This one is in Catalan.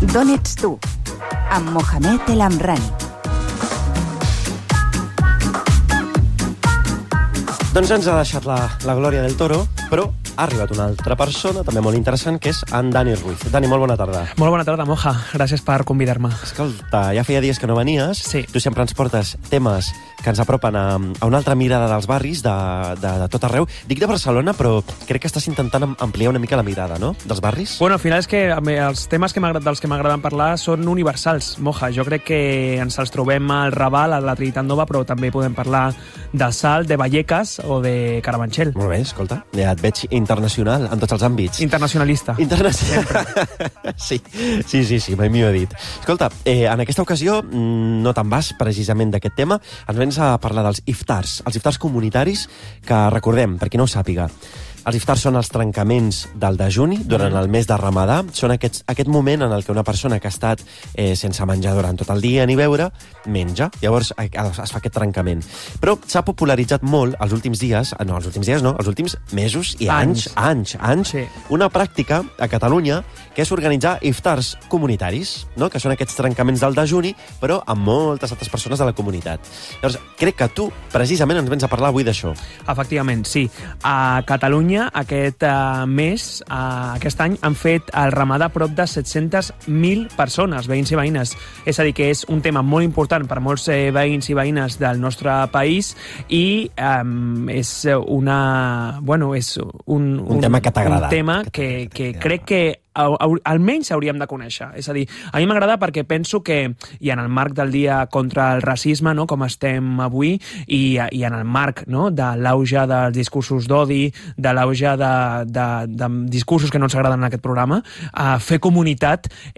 D'on ets tu? Amb Mohamed El Amrani. Doncs ens ha deixat la Glòria del Toro, però ha arribat una altra persona, també molt interessant, que és en Dani Ruiz. Dani, molt bona tarda. Molt bona tarda, Moja. Gràcies per convidar-me. Escolta, ja feia dies que no venies. Sí. Tu sempre ens portes temes que ens apropen a una altra mirada dels barris de tot arreu. Dic de Barcelona, però crec que estàs intentant ampliar una mica la mirada, no?, dels barris. Bueno, al final és que els temes dels que m'agraden parlar són universals, Moja. Jo crec que ens els trobem al Raval, a la Trinitat Nova, però també podem parlar de Salt, de Vallecas o de Carabanchel. Molt bé, escolta, ja et veig internacional en tots els àmbits. Internacionalista. Sí, mai m'hi ho he dit. Escolta, en aquesta ocasió no te'n vas precisament d'aquest tema, ens vens a parlar dels iftars, els iftars comunitaris, que recordem, per qui no ho sàpiga, els iftars són els trencaments del dejuni durant el mes de Ramadà. Són aquest moment en el que una persona que ha estat sense menjar durant tot el dia ni beure, menja. Llavors es fa aquest trencament. Però s'ha popularitzat molt els últims dies, els últims mesos i anys, Sí. una pràctica a Catalunya que és organitzar iftars comunitaris, no?, que són aquests trencaments del dejuni, però amb moltes altres persones de la comunitat. Llavors, crec que tu, precisament, ens vens a parlar avui d'això. Efectivament, sí. A Catalunya, aquest mes, aquest any, han fet el Ramadà prop de 700.000 persones, veïns i veïnes. És a dir, que és un tema molt important per molts veïns i veïnes del nostre país i és un tema que t'agrada. Un tema que crec que almenys hauríem de conèixer. És a dir, a mi m'agrada perquè penso que, i en el marc del dia contra el racisme, no?, com estem avui, i en el marc, no?, de l'auge dels discursos d'odi, de l'auge de discursos que no ens agraden en aquest programa, fer comunitat